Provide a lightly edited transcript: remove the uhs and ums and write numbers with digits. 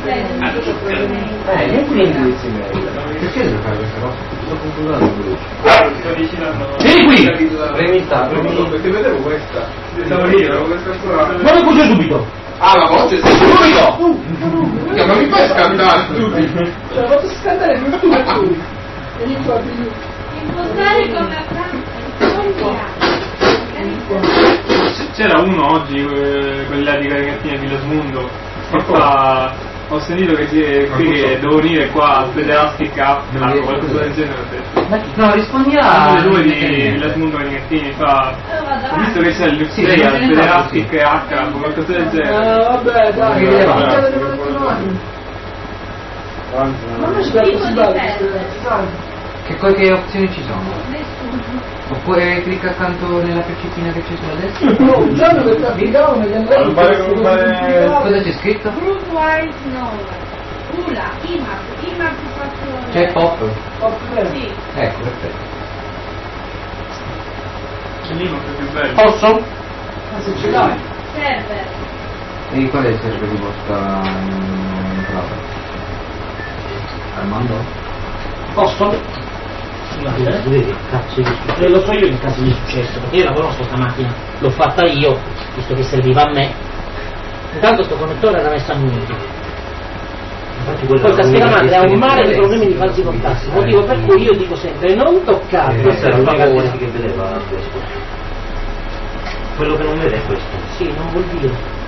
Neanche l'indirizzo email. Perché devo fare questa cosa? Sto controllando vieni qui! Perché vedevo questa. Ma lo cuce subito! Ah, la voce subito! Ma mi fai scandare tutti! Cioè, fatto scandare tutti! Impostare come C'era uno oggi, quella di Caricattini di Lasmundo, che fa, ho sentito che devo venire qua a Federasti Cup, qualcosa del genere. No, rispondi Le due di Lasmundo Caricattini fa, ho visto che c'è il Luxley al Federasti H, qualcosa del genere. Vabbè, dai, ma noi ci che opzioni ci sono? nessuno. Oppure clicca accanto nella freccettina che c'è sulla destra? no, un giorno che ti applicavo negli andrei Cosa c'è scritto? Group wise novel. Ula, IMAP fatto. C'è pop? Sì. Ecco, perfetto. C'è l'IMAP più bello. Posso? ma se ce l'hai Server. E qual è il server di vostra entrata? Armando? Posso? Vedete, cazzo di successo. Lo so io in caso di successo, perché io la conosco sta macchina, l'ho fatta io, visto che serviva a me. Intanto sto connettore era messo a munito. Poi tastiera madre ha un mare di problemi di falsi contatti, motivo per cui io dico sempre non toccare, questo è il favore. Che vedeva questo. Quello che non vede è questo. Sì, non vuol dire.